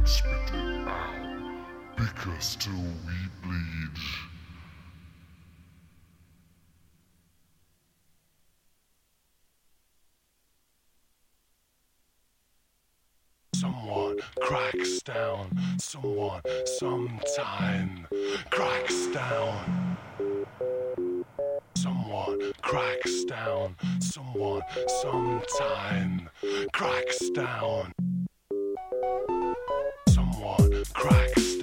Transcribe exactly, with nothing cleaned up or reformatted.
Spit it out, because till we bleed. Someone cracks down, someone, sometime cracks down. Someone cracks down, someone, sometime cracks down. Someone cracks down.